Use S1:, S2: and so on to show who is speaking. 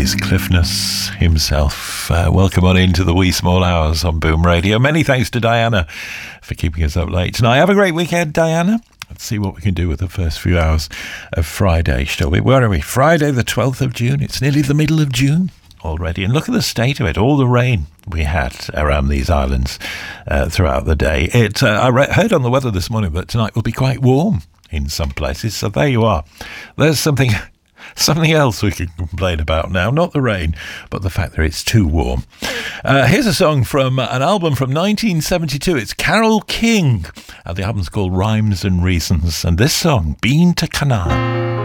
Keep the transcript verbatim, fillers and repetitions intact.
S1: is Cliffness himself. Uh, welcome on into the wee small hours on Boom Radio. Many thanks to Diana for keeping us up late tonight. Have a great weekend, Diana. Let's see what we can do with the first few hours of Friday, shall we? Where are we? Friday the twelfth of June. It's nearly the middle of June already. And look at the state of it. All the rain we had around these islands uh, throughout the day. It. Uh, I re- heard on the weather this morning that tonight will be quite warm in some places. So there you are. There's something... Something else we can complain about now, not the rain, but the fact that it's too warm. Uh, here's a song from an album from nineteen seventy-two. It's Carole King, and the album's called Rhymes and Reasons. And this song, Been to Canaan.